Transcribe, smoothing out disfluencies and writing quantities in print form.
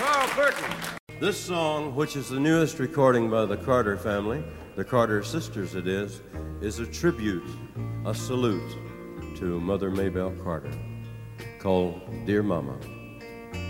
Carl Perkins. This song, which is the newest recording by the Carter family, the Carter sisters it is a tribute, a salute to Mother Maybelle Carter, called Dear Mama.